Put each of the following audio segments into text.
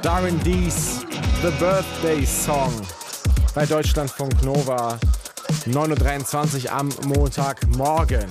Darin Dees, The Birthday Song bei Deutschlandfunk Nova, 9.23 Uhr am Montagmorgen.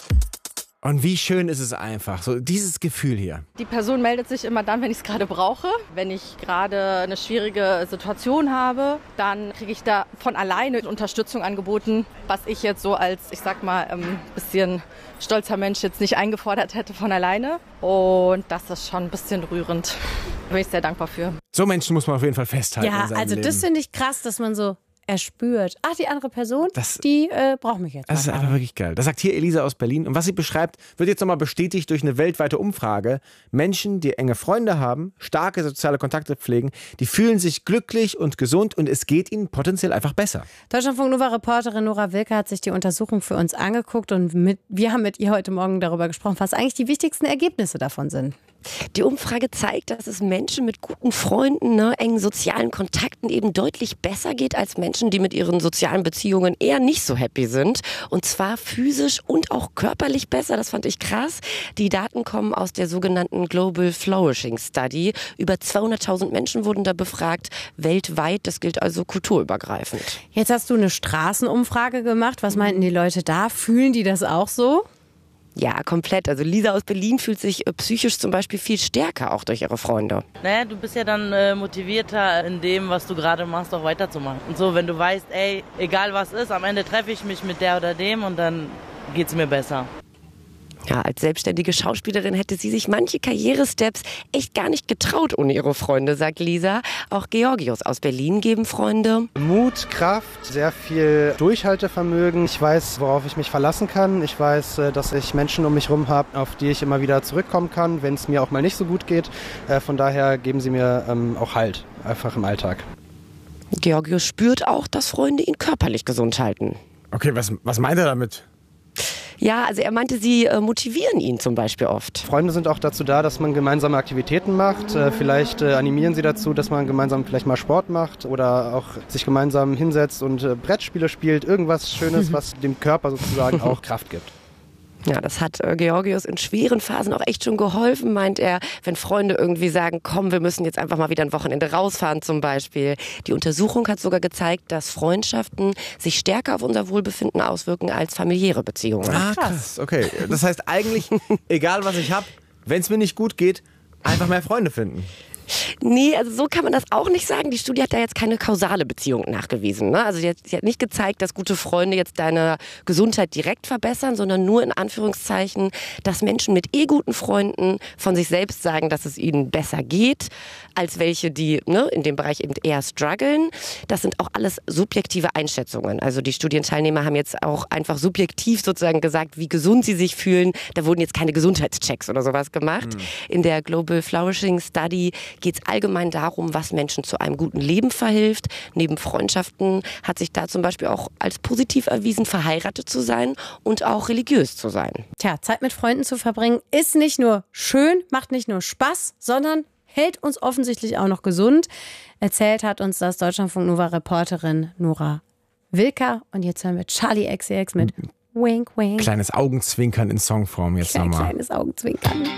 Und wie schön ist es einfach, so dieses Gefühl hier. Die Person meldet sich immer dann, wenn ich es gerade brauche. Wenn ich gerade eine schwierige Situation habe, dann kriege ich da von alleine Unterstützung angeboten, was ich jetzt so als, ich sag mal, ein bisschen stolzer Mensch jetzt nicht eingefordert hätte von alleine. Und das ist schon ein bisschen rührend. Da bin ich sehr dankbar für. So Menschen muss man auf jeden Fall festhalten. Ja, in seinem also Leben. das finde ich krass, dass man so erspürt. Ach, die andere Person, Das- die braucht mich jetzt. Das ist mal. einfach wirklich geil. Das sagt hier Elisa aus Berlin. Und was sie beschreibt, wird jetzt nochmal bestätigt durch eine weltweite Umfrage. Menschen, die enge Freunde haben, starke soziale Kontakte pflegen, die fühlen sich glücklich und gesund und es geht ihnen potenziell einfach besser. Deutschlandfunk Nova-Reporterin Nora Wilke hat sich die Untersuchung für uns angeguckt und wir haben mit ihr heute Morgen darüber gesprochen, was eigentlich die wichtigsten Ergebnisse davon sind. Die Umfrage zeigt, dass es Menschen mit guten Freunden, engen sozialen Kontakten eben deutlich besser geht als Menschen, die mit ihren sozialen Beziehungen eher nicht so happy sind. Und zwar physisch und auch körperlich besser. Das fand ich krass. Die Daten kommen aus der sogenannten Global Flourishing Study. Über 200.000 Menschen wurden da befragt, weltweit. Das gilt also kulturübergreifend. Jetzt hast du eine Straßenumfrage gemacht. Was meinten die Leute da? Fühlen die das auch so? Ja, komplett. Also Lisa aus Berlin fühlt sich psychisch zum Beispiel viel stärker, auch durch ihre Freunde. Naja, du bist ja dann motivierter in dem, was du gerade machst, auch weiterzumachen. Und so, wenn du weißt, ey, egal was ist, am Ende treffe ich mich mit der oder dem und dann geht's mir besser. Ja, als selbstständige Schauspielerin hätte sie sich manche Karrieresteps echt gar nicht getraut ohne ihre Freunde, sagt Lisa. Auch Georgios aus Berlin geben Freunde. Mut, Kraft, sehr viel Durchhaltevermögen. Ich weiß, worauf ich mich verlassen kann. Ich weiß, dass ich Menschen um mich herum habe, auf die ich immer wieder zurückkommen kann, wenn es mir auch mal nicht so gut geht. Von daher geben sie mir auch Halt, einfach im Alltag. Georgios spürt auch, dass Freunde ihn körperlich gesund halten. Okay, was meint er damit? Ja, also er meinte, sie motivieren ihn zum Beispiel oft. Freunde sind auch dazu da, dass man gemeinsame Aktivitäten macht. Vielleicht animieren sie dazu, dass man gemeinsam vielleicht mal Sport macht oder auch sich gemeinsam hinsetzt und Brettspiele spielt. Irgendwas Schönes, was dem Körper sozusagen auch Kraft gibt. Ja, das hat Georgios in schweren Phasen auch echt schon geholfen, meint er, wenn Freunde irgendwie sagen, komm, wir müssen jetzt einfach mal wieder ein Wochenende rausfahren zum Beispiel. Die Untersuchung hat sogar gezeigt, dass Freundschaften sich stärker auf unser Wohlbefinden auswirken als familiäre Beziehungen. Ah, krass. Okay, das heißt eigentlich, egal was ich habe, wenn es mir nicht gut geht, einfach mehr Freunde finden. Nee, also so kann man das auch nicht sagen. Die Studie hat da jetzt keine kausale Beziehung nachgewiesen. Ne? Also sie hat nicht gezeigt, dass gute Freunde jetzt deine Gesundheit direkt verbessern, sondern nur in Anführungszeichen, dass Menschen mit guten Freunden von sich selbst sagen, dass es ihnen besser geht, als welche, die in dem Bereich eben eher strugglen. Das sind auch alles subjektive Einschätzungen. Also die Studienteilnehmer haben jetzt auch einfach subjektiv sozusagen gesagt, wie gesund sie sich fühlen. Da wurden jetzt keine Gesundheitschecks oder sowas gemacht. In der Global Flourishing Study geht es allgemein darum, was Menschen zu einem guten Leben verhilft. Neben Freundschaften hat sich da zum Beispiel auch als positiv erwiesen, verheiratet zu sein und auch religiös zu sein. Tja, Zeit mit Freunden zu verbringen ist nicht nur schön, macht nicht nur Spaß, sondern hält uns offensichtlich auch noch gesund. Erzählt hat uns das Deutschlandfunk Nova-Reporterin Nora Wilke. Und jetzt hören wir Charli XCX mit Wink Wink. Kleines Augenzwinkern in Songform jetzt nochmal. Kleines Augenzwinkern.